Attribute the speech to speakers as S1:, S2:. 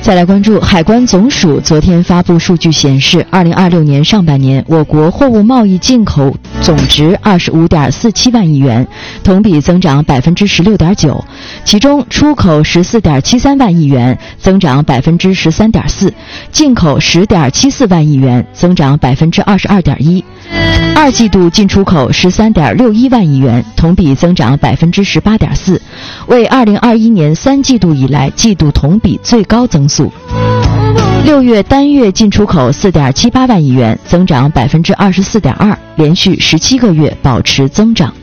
S1: 再来关注海关总署昨天发布数据显示，2026年上半年我国货物贸易进口总值25.47万亿元，同比增长16.9%，其中出口14.73万亿元，增长13.4%，进口10.74万亿元，增长22.1%。二季度进出口13.61万亿元，同比增长18.4%，为2021年3季度以来季度同比最高增速。6月单月进出口4.78万亿元，增长24.2%，连续17个月保持增长。